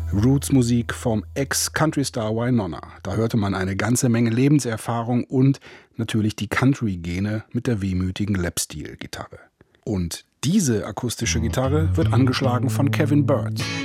Roots-Musik vom Ex-Country-Star Wynonna. Da hörte man eine ganze Menge Lebenserfahrung und natürlich die Country-Gene mit der wehmütigen Lapsteel-Gitarre. Und diese akustische Gitarre wird angeschlagen von Kevin Byrd.